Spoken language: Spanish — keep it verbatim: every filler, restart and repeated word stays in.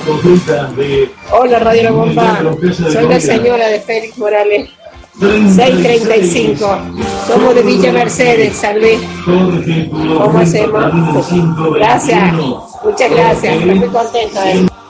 Hola Radio La Bomba, soy la señora de Félix Morales, seiscientos treinta y cinco, somos de Villa Mercedes, San Luis. ¿Cómo hacemos? Gracias, muchas gracias, estoy muy contenta. ¿eh?